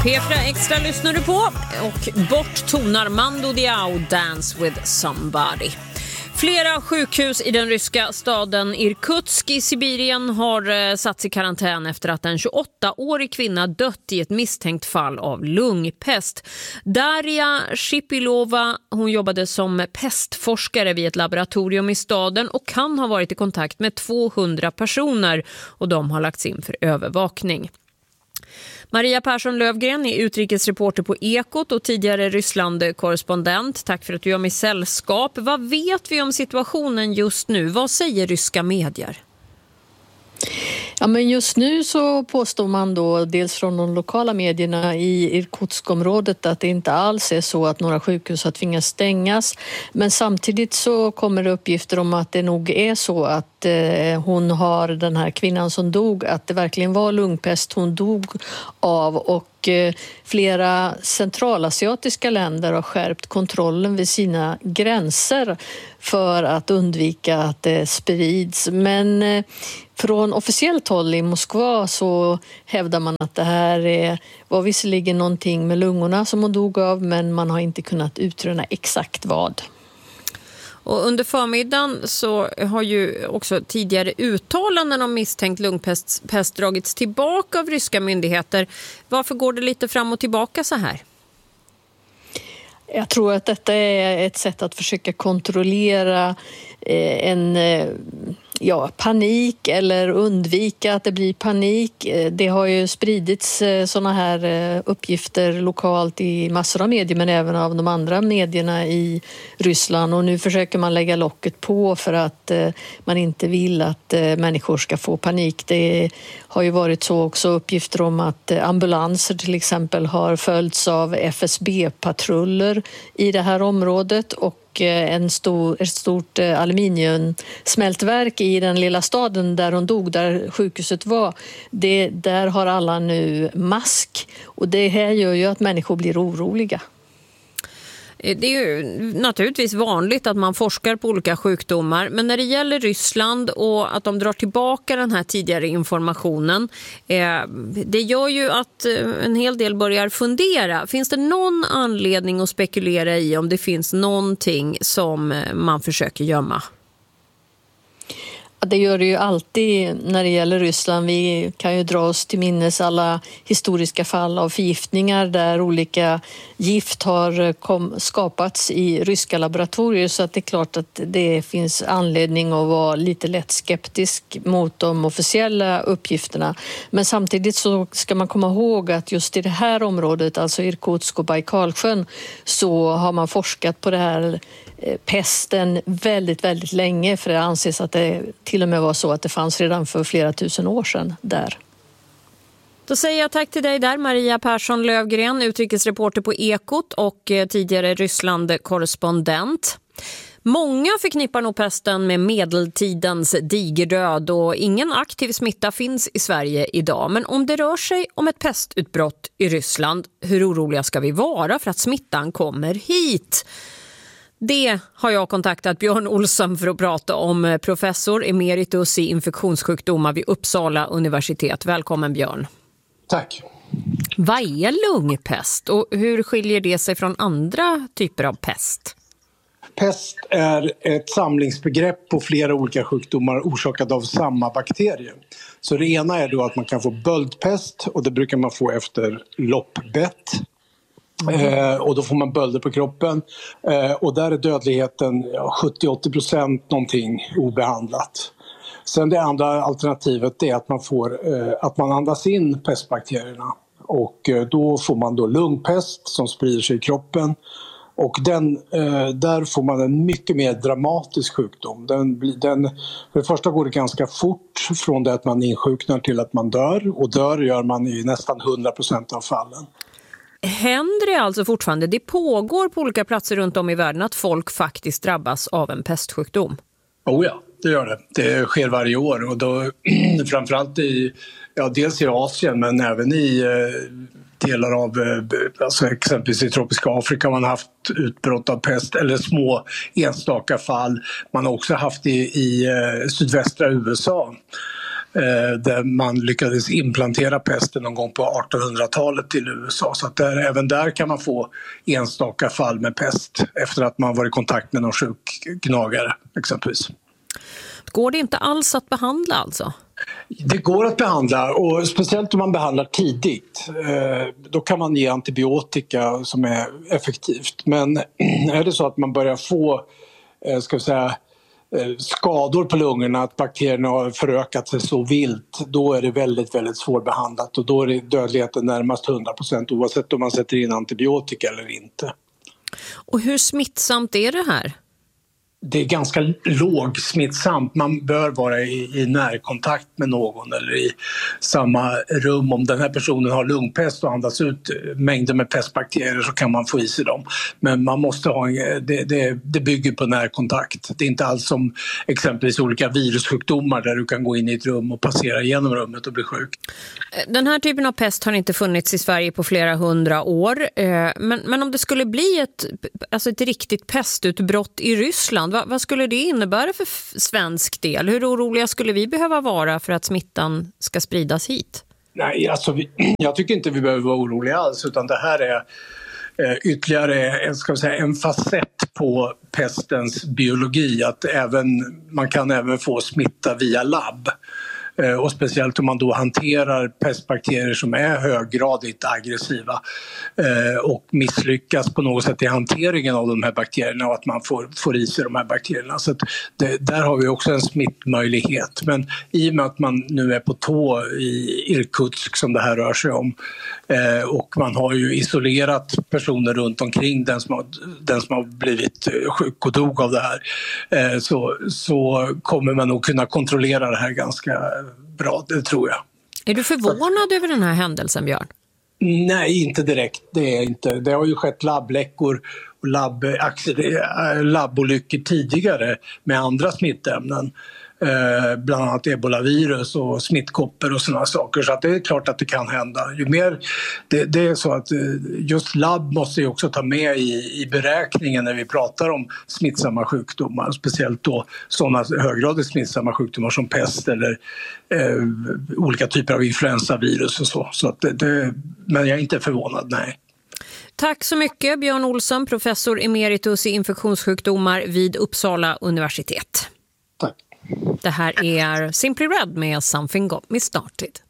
P4 Extra lyssnar du på och bort tonar Mando Diao Dance with somebody. Flera sjukhus i den ryska staden Irkutsk i Sibirien har satts i karantän efter att en 28-årig kvinna dött i ett misstänkt fall av lungpest. Daria Shipilova, hon jobbade som pestforskare vid ett laboratorium i staden och kan ha varit i kontakt med 200 personer och de har lagts in för övervakning. Maria Persson Lövgren är utrikesreporter på Ekot och tidigare Ryssland-korrespondent. Tack för att du gör mig sällskap. Vad vet vi om situationen just nu? Vad säger ryska medier? Ja, men just nu så påstår man då dels från de lokala medierna i Irkutsk-området att det inte alls är så att några sjukhus har tvingats stängas. Men samtidigt så kommer det uppgifter om att det nog är så att hon har, den här kvinnan som dog, att det verkligen var lungpest hon dog av, och flera centralasiatiska länder har skärpt kontrollen vid sina gränser för att undvika att det sprids. Men från officiellt håll i Moskva så hävdar man att det här var visserligen någonting med lungorna som hon dog av, men man har inte kunnat utröna exakt vad. Och under förmiddagen så har ju också tidigare uttalanden om misstänkt lungpest dragits tillbaka av ryska myndigheter. Varför går det lite fram och tillbaka så här? Jag tror att detta är ett sätt att försöka kontrollera en panik eller undvika att det blir panik. Det har ju spridits såna här uppgifter lokalt i massor av medier, men även av de andra medierna i Ryssland, och nu försöker man lägga locket på för att man inte vill att människor ska få panik. Det har ju varit så också uppgifter om att ambulanser till exempel har följts av FSB-patruller i det här området, och ett stort aluminiumsmältverk i den lilla staden där hon dog, där sjukhuset var, där har alla nu mask, och det här gör ju att människor blir oroliga. Det är ju naturligtvis vanligt att man forskar på olika sjukdomar, men när det gäller Ryssland och att de drar tillbaka den här tidigare informationen, det gör ju att en hel del börjar fundera. Finns det någon anledning att spekulera i om det finns någonting som man försöker gömma? Det gör det ju alltid när det gäller Ryssland. Vi kan ju dra oss till minnes alla historiska fall av förgiftningar där olika gift har skapats i ryska laboratorier, så att det är klart att det finns anledning att vara lite lätt skeptisk mot de officiella uppgifterna. Men samtidigt så ska man komma ihåg att just i det här området, alltså Irkutsk och Baikalsjön, så har man forskat på det här pesten väldigt, väldigt länge, för det anses att det till och med var så att det fanns redan för flera tusen år sedan där. Då säger jag tack till dig där, Maria Persson Lövgren, utrikesreporter på Ekot och tidigare Ryssland-korrespondent. Många förknippar nog pesten med medeltidens digerdöd och ingen aktiv smitta finns i Sverige idag. Men om det rör sig om ett pestutbrott i Ryssland, hur oroliga ska vi vara för att smittan kommer hit? Det har jag kontaktat Björn Olsson för att prata om, professor emeritus i infektionssjukdomar vid Uppsala universitet. Välkommen Björn. Tack. Vad är lungpest och hur skiljer det sig från andra typer av pest? Pest är ett samlingsbegrepp på flera olika sjukdomar orsakade av samma bakterier. Så det ena är då att man kan få böldpest, och det brukar man få efter loppbett. Och då får man bölder på kroppen, och där är dödligheten 70-80% någonting obehandlat. Sen det andra alternativet är att att man andas in pestbakterierna, och då får man då lungpest som sprider sig i kroppen, och där får man en mycket mer dramatisk sjukdom. För det första går det ganska fort från det att man insjuknar till att man dör, och dör gör man i nästan 100% av fallen. Händer det alltså fortfarande? Det pågår på olika platser runt om i världen att folk faktiskt drabbas av en pestsjukdom? Oh ja, det gör det. Det sker varje år, och då framförallt dels i Asien, men även i delar av, alltså exempelvis i tropiska Afrika man har haft utbrott av pest, eller små enstaka fall. Man har också haft i sydvästra USA. där man lyckades implantera pesten någon gång på 1800-talet till USA. Så att även där kan man få enstaka fall med pest efter att man varit i kontakt med någon sjuk gnagare exempelvis. Går det inte alls att behandla alltså? Det går att behandla, och speciellt om man behandlar tidigt. Då kan man ge antibiotika som är effektivt. Men är det så att man börjar få skador på lungorna, att bakterierna har förökat sig så vilt, då är det väldigt, väldigt svårbehandlat. Och då är dödligheten närmast 100% oavsett om man sätter in antibiotika eller inte. Och hur smittsamt är det här? Det är ganska lågsmittsamt. Man bör vara i närkontakt med någon eller i samma rum. Om den här personen har lungpest och andas ut mängder med pestbakterier så kan man få i sig dem. Men man måste ha det bygger på närkontakt. Det är inte alls som exempelvis olika virussjukdomar där du kan gå in i ett rum och passera genom rummet och bli sjuk. Den här typen av pest har inte funnits i Sverige på flera 100 år. Men om det skulle bli ett riktigt pestutbrott i Ryssland, vad skulle det innebära för svensk del? Hur oroliga skulle vi behöva vara för att smittan ska spridas hit? Nej, alltså jag tycker inte vi behöver vara oroliga alls, utan det här är ytterligare en facett på pestens biologi. Att man kan även få smitta via labb. Och speciellt om man då hanterar pestbakterier som är höggradigt aggressiva och misslyckas på något sätt i hanteringen av de här bakterierna och att man får i sig de här bakterierna. Så att där har vi också en smittmöjlighet. Men i och med att man nu är på tå i Irkutsk som det här rör sig om och man har ju isolerat personer runt omkring den som har blivit sjuk och dog av det här, så kommer man nog kunna kontrollera det här ganska bra, det tror jag. Är du förvånad över den här händelsen, Björn? Nej, inte direkt. Det är inte. Det har ju skett labbläckor och labbolyckor tidigare med andra smittämnen. Bland annat ebolavirus och smittkoppor och sådana saker. Så att det är klart att det kan hända. Ju mer, det är så att just labb måste ju också ta med i beräkningen när vi pratar om smittsamma sjukdomar. Speciellt då sådana höggradigt smittsamma sjukdomar som pest eller olika typer av influensavirus och så. Så att men jag är inte förvånad, nej. Tack så mycket, Björn Olsson, professor emeritus i infektionssjukdomar vid Uppsala universitet. Tack. Det här är Simply Red med Something Got Me Started.